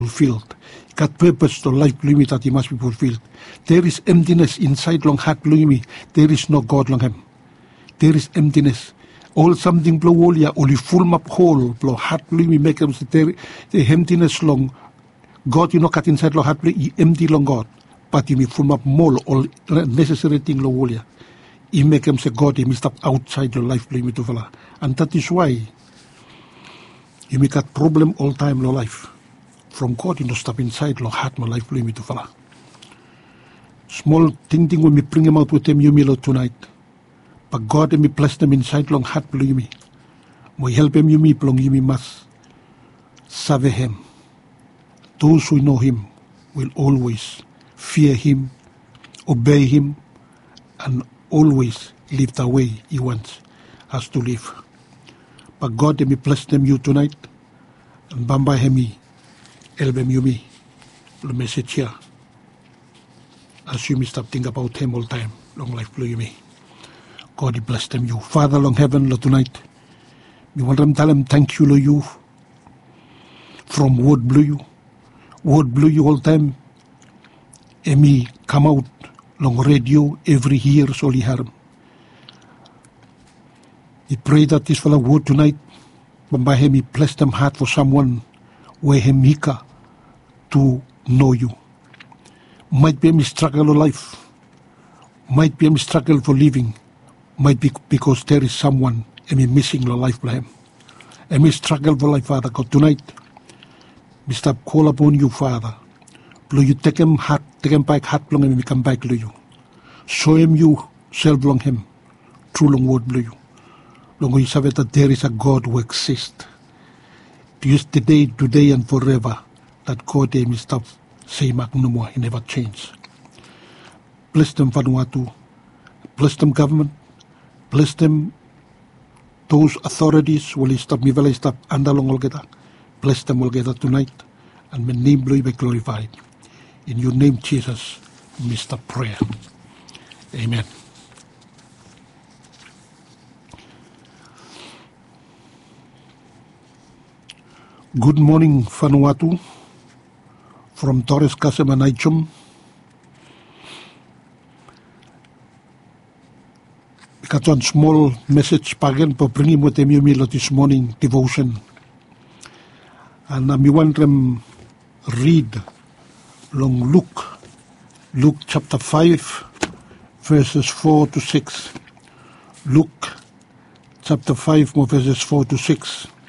fulfilled. Got purpose to life limit that he must be fulfilled. There is emptiness inside long heart me. There is no God long him. There is emptiness. All something blow all ya only full map hole blow heart me make them there the emptiness long God cut inside long heart he empty long God. But he full map mole all necessary thing lo all ya. He make them say God he stop outside your life limit of Allah. And that is why you make that problem all time lo life. From God, stop inside lo heart my life limit to follow. Small thing when me bring him out with them you me lo tonight. But God me bless them inside long heart below me. Mo help him you me belong you me must serve him. Those who know him will always fear him, obey him, and always live the way he wants us to live. But God me bless them you tonight and bamba hemi. Elbem you me, the message here. As you stop think about him all time, long life blue you me. God he bless them you. Father long heaven, Lord tonight. We want them tell him thank you, Lord you. From word blue you all time. And me come out long radio every year so he harm. We pray that this fellow word tonight, by him he bless them heart for someone where him hika to know you. Might be a struggle of life. Might be a struggle for living. Might be because there is someone missing your life for him. And me struggle for life, Father God. Tonight, we stop call upon you, Father. Blow you take him back heart long and we come back to you. Show him you self long him. True long word blow you. Long you say that there is a God who exists. Use today and forever. That God may stop say no more, he never changed. Bless them Vanuatu, bless them government, bless them those authorities will stop me will stop andalong altogether. Bless them altogether tonight and my name will be glorified. In your name Jesus, Mr. Prayer. Amen. Good morning Vanuatu. From Torres Casamanaichum. We got one small message pagan for bringing with them you this morning devotion. And we want them read long Luke chapter 5 verses 4 to 6. Luke chapter 5 verses 4 to 6.